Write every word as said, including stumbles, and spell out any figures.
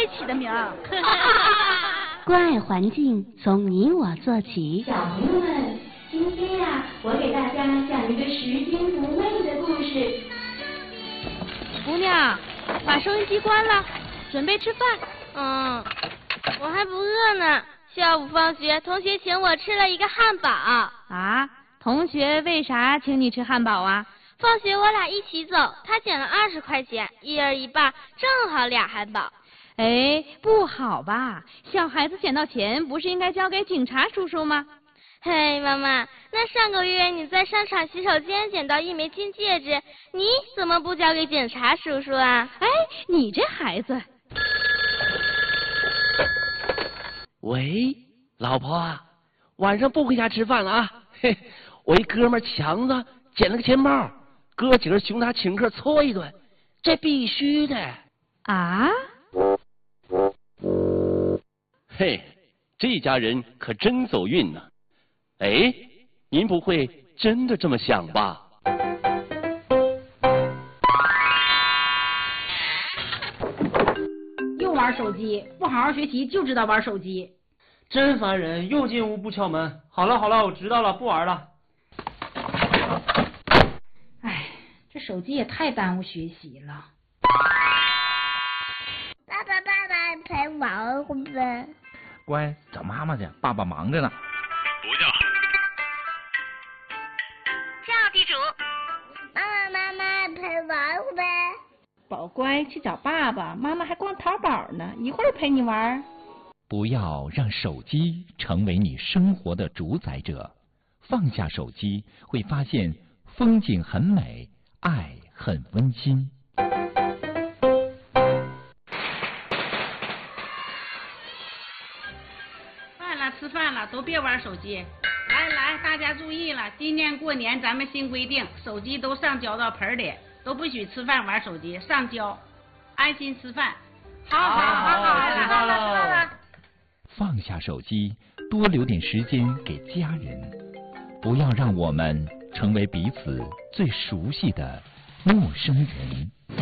起的名儿。 关爱环境，从你我做起。 小朋友们，今天呀、啊，我给大家讲一个拾金不昧的故事。 姑娘，把收音机关了，准备吃饭。 嗯，我还不饿呢。下午放学，同学请我吃了一个汉堡。 啊？同学为啥请你吃汉堡啊？ 放学我俩一起走，他捡了二十块钱，一人一半，正好俩汉堡。 哎，不好吧？小孩子捡到钱不是应该交给警察叔叔吗？ 嘿，妈妈，那上个月你在商场洗手间捡到一枚金戒指，你怎么不交给警察叔叔啊？ 哎，你这孩子。 喂，老婆啊，晚上不回家吃饭了啊？嘿，我一哥们强子捡了个钱包，哥几个熊他请客搓一顿，这必须的。 啊？ 嘿，这家人可真走运呢。哎，您不会真的这么想吧？ 又玩手机，不好好学习就知道玩手机， 真烦人！又进屋不敲门。好了好了，我知道了，不玩了。 哎，这手机也太耽误学习了。 爸爸爸爸陪玩会呗。 乖，找妈妈去，爸爸忙着呢。 不叫。 叫地主。妈妈妈妈陪玩会呗。 宝乖，去找爸爸，妈妈还逛淘宝呢，一会儿陪你玩。 不要让手机成为你生活的主宰者，放下手机，会发现风景很美，爱很温馨。 饭了，吃饭了，都别玩手机。来来，大家注意了，今年过年咱们新规定，手机都上交到盆里，都不许吃饭玩手机，上交，安心吃饭。好好好好， 知道了。 放下手机，多留点时间给家人，不要让我们成为彼此最熟悉的陌生人。